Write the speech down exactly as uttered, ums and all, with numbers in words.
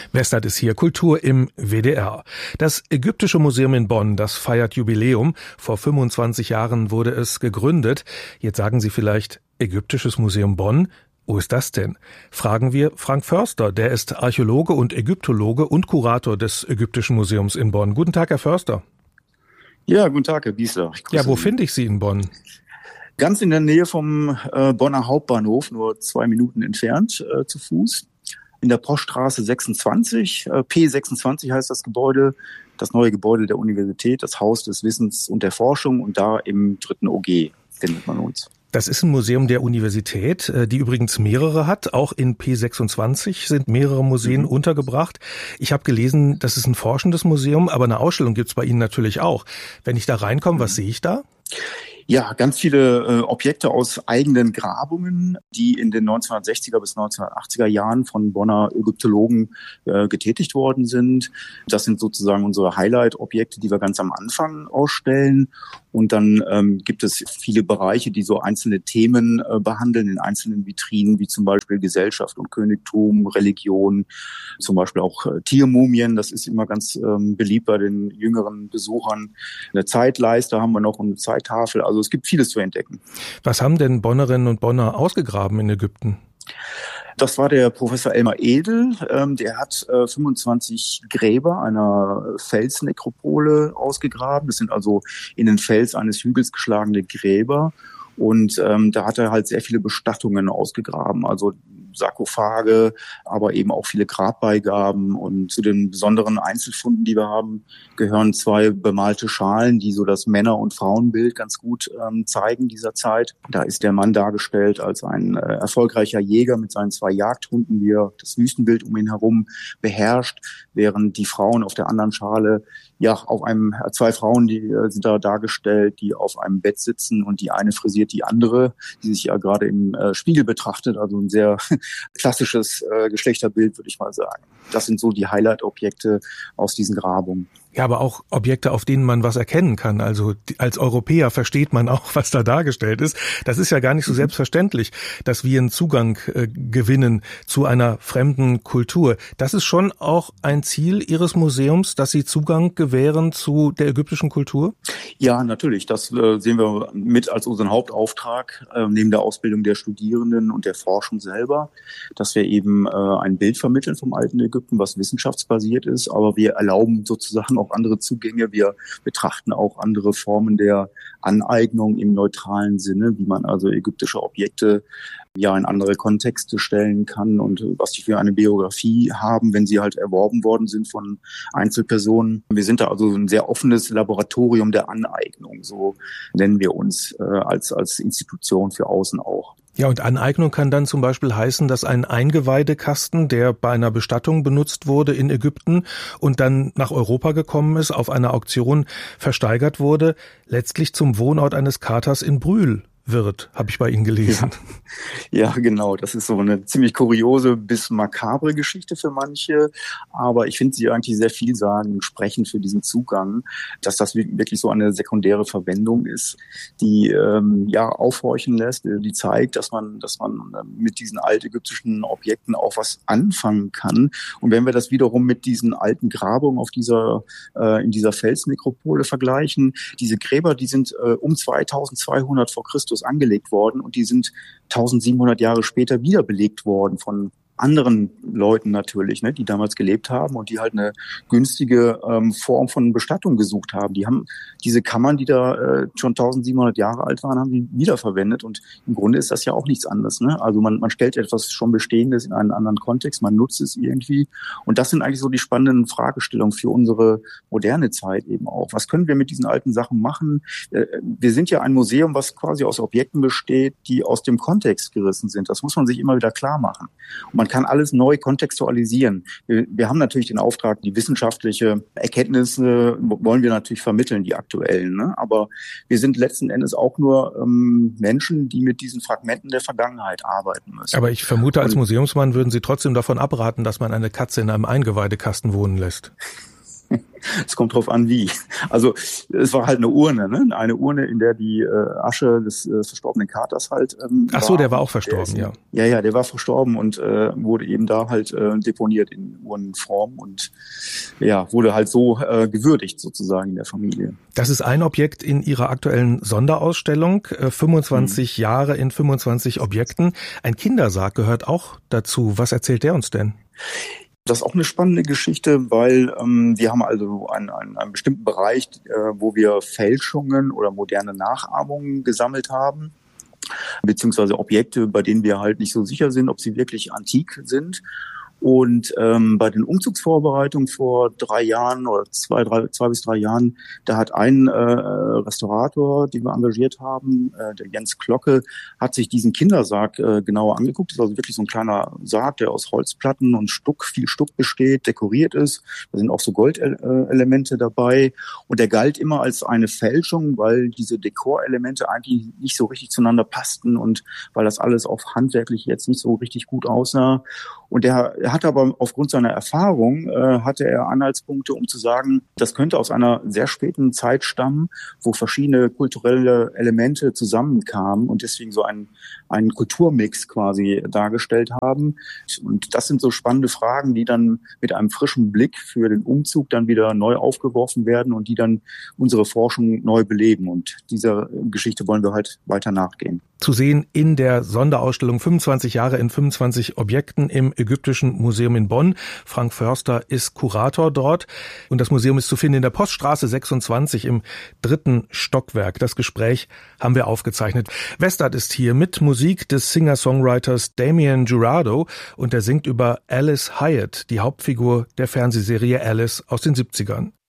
Westert ist hier, Kultur im W D R. Das Ägyptische Museum in Bonn, das feiert Jubiläum. Vor fünfundzwanzig Jahren wurde es gegründet. Jetzt sagen Sie vielleicht, Ägyptisches Museum Bonn? Wo ist das denn? Fragen wir Frank Förster, der ist Archäologe und Ägyptologe und Kurator des Ägyptischen Museums in Bonn. Guten Tag, Herr Förster. Ja, guten Tag, Herr Biesler. Ja, wo finde ich Sie in Bonn? Ganz in der Nähe vom äh, Bonner Hauptbahnhof, nur zwei Minuten entfernt äh, zu Fuß. In der Poststraße sechsundzwanzig, äh, P sechsundzwanzig heißt das Gebäude, das neue Gebäude der Universität, das Haus des Wissens und der Forschung, und da im dritten O G findet man uns. Das ist ein Museum der Universität, die übrigens mehrere hat. Auch in P sechsundzwanzig sind mehrere Museen mhm. untergebracht. Ich habe gelesen, das ist ein forschendes Museum, aber eine Ausstellung gibt's bei Ihnen natürlich auch. Wenn ich da reinkomme, mhm. was sehe ich da? Ja, ganz viele äh, Objekte aus eigenen Grabungen, die in den neunzehnhundertsechziger bis neunzehnhundertachtziger Jahren von Bonner Ägyptologen äh, getätigt worden sind. Das sind sozusagen unsere Highlight-Objekte, die wir ganz am Anfang ausstellen. Und dann ähm, gibt es viele Bereiche, die so einzelne Themen äh, behandeln in einzelnen Vitrinen, wie zum Beispiel Gesellschaft und Königtum, Religion, zum Beispiel auch äh, Tiermumien. Das ist immer ganz ähm, beliebt bei den jüngeren Besuchern. Eine Zeitleiste haben wir noch und eine Zeittafel. Also es gibt vieles zu entdecken. Was haben denn Bonnerinnen und Bonner ausgegraben in Ägypten? Das war der Professor Elmar Edel. Ähm, der hat äh, fünfundzwanzig Gräber einer Felsnekropole ausgegraben. Das sind also in den Fels eines Hügels geschlagene Gräber. Und ähm, da hat er halt sehr viele Bestattungen ausgegraben, also Sarkophage, aber eben auch viele Grabbeigaben. Und zu den besonderen Einzelfunden, die wir haben, gehören zwei bemalte Schalen, die so das Männer- und Frauenbild ganz gut ähm, zeigen dieser Zeit. Da ist der Mann dargestellt als ein äh, erfolgreicher Jäger mit seinen zwei Jagdhunden, wie er das Wüstenbild um ihn herum beherrscht, während die Frauen auf der anderen Schale, ja, auf einem, zwei Frauen, die äh, sind da dargestellt, die auf einem Bett sitzen, und die eine frisiert die andere, die sich ja gerade im äh, Spiegel betrachtet, also ein sehr klassisches äh, Geschlechterbild, würde ich mal sagen. Das sind so die Highlight-Objekte aus diesen Grabungen. Ja, aber auch Objekte, auf denen man was erkennen kann. Also als Europäer versteht man auch, was da dargestellt ist. Das ist ja gar nicht so selbstverständlich, dass wir einen Zugang äh, gewinnen zu einer fremden Kultur. Das ist schon auch ein Ziel Ihres Museums, dass Sie Zugang gewähren zu der ägyptischen Kultur? Ja, natürlich. Das äh, sehen wir mit als unseren Hauptauftrag, äh, neben der Ausbildung der Studierenden und der Forschung selber, dass wir eben äh, ein Bild vermitteln vom alten Ägypten, was wissenschaftsbasiert ist, aber wir erlauben sozusagen auch andere Zugänge. Wir betrachten auch andere Formen der Aneignung im neutralen Sinne, wie man also ägyptische Objekte ja in andere Kontexte stellen kann und was die für eine Biografie haben, wenn sie halt erworben worden sind von Einzelpersonen. Wir sind da also ein sehr offenes Laboratorium der Aneignung, so nennen wir uns äh, als als Institution für außen auch. Ja, und Aneignung kann dann zum Beispiel heißen, dass ein Eingeweidekasten, der bei einer Bestattung benutzt wurde in Ägypten und dann nach Europa gekommen ist, auf einer Auktion versteigert wurde, letztlich zum Wohnort eines Katers in Brühl wird, habe ich bei Ihnen gelesen. Ja, ja, genau. Das ist so eine ziemlich kuriose bis makabre Geschichte für manche. Aber ich finde sie eigentlich sehr vielsagend und sprechend für diesen Zugang, dass das wirklich so eine sekundäre Verwendung ist, die ähm, ja aufhorchen lässt, die zeigt, dass man, dass man mit diesen altägyptischen Objekten auch was anfangen kann. Und wenn wir das wiederum mit diesen alten Grabungen auf dieser äh, in dieser Felsnekropole vergleichen, diese Gräber, die sind äh, um zweitausendzweihundert vor Christus angelegt worden, und die sind tausendsiebenhundert Jahre später wieder belegt worden von anderen Leuten natürlich, ne, die damals gelebt haben und die halt eine günstige ähm, Form von Bestattung gesucht haben. Die haben diese Kammern, die da äh, schon tausendsiebenhundert Jahre alt waren, haben die wiederverwendet, und im Grunde ist das ja auch nichts anderes. Ne? Also man, man stellt etwas schon Bestehendes in einen anderen Kontext, man nutzt es irgendwie, und das sind eigentlich so die spannenden Fragestellungen für unsere moderne Zeit eben auch. Was können wir mit diesen alten Sachen machen? Äh, wir sind ja ein Museum, was quasi aus Objekten besteht, die aus dem Kontext gerissen sind. Das muss man sich immer wieder klar machen. Und man kann alles neu kontextualisieren. Wir, wir haben natürlich den Auftrag, die wissenschaftliche Erkenntnisse wollen wir natürlich vermitteln, die aktuellen. Ne? Aber wir sind letzten Endes auch nur ähm, Menschen, die mit diesen Fragmenten der Vergangenheit arbeiten müssen. Aber ich vermute, als Museumsmann würden Sie trotzdem davon abraten, dass man eine Katze in einem Eingeweidekasten wohnen lässt. Es kommt drauf an, wie. Also es war halt eine Urne, ne? Eine Urne, in der die äh, Asche des äh, verstorbenen Katers halt ähm, Ach so, war. Der war auch verstorben, ist, ja. Ja, ja, der war verstorben und äh, wurde eben da halt äh, deponiert in Urnenform und ja, wurde halt so äh, gewürdigt sozusagen in der Familie. Das ist ein Objekt in Ihrer aktuellen Sonderausstellung, äh, fünfundzwanzig hm. Jahre in fünfundzwanzig Objekten. Ein Kindersarg gehört auch dazu. Was erzählt der uns denn? Das ist auch eine spannende Geschichte, weil ähm, wir haben also einen, einen, einen bestimmten Bereich, äh, wo wir Fälschungen oder moderne Nachahmungen gesammelt haben, beziehungsweise Objekte, bei denen wir halt nicht so sicher sind, ob sie wirklich antik sind. Und ähm, bei den Umzugsvorbereitungen vor drei Jahren oder zwei, drei, zwei bis drei Jahren, da hat ein äh, Restaurator, den wir engagiert haben, äh, der Jens Glocke, hat sich diesen Kindersarg äh, genauer angeguckt. Das ist also wirklich so ein kleiner Sarg, der aus Holzplatten und Stuck, viel Stuck besteht, dekoriert ist. Da sind auch so Goldelemente dabei. Und der galt immer als eine Fälschung, weil diese Dekorelemente eigentlich nicht so richtig zueinander passten und weil das alles auf handwerklich jetzt nicht so richtig gut aussah. Und der Er hat aber aufgrund seiner Erfahrung, äh, hatte er Anhaltspunkte, um zu sagen, das könnte aus einer sehr späten Zeit stammen, wo verschiedene kulturelle Elemente zusammenkamen und deswegen so einen, einen Kulturmix quasi dargestellt haben. Und das sind so spannende Fragen, die dann mit einem frischen Blick für den Umzug dann wieder neu aufgeworfen werden und die dann unsere Forschung neu beleben. Und dieser Geschichte wollen wir halt weiter nachgehen. Zu sehen in der Sonderausstellung fünfundzwanzig Jahre in fünfundzwanzig Objekten im Ägyptischen Museum in Bonn. Frank Förster ist Kurator dort und das Museum ist zu finden in der Poststraße sechsundzwanzig im dritten Stockwerk. Das Gespräch haben wir aufgezeichnet. Westart ist hier mit Musik des Singer-Songwriters Damien Jurado und er singt über Alice Hyatt, die Hauptfigur der Fernsehserie Alice aus den siebzigern.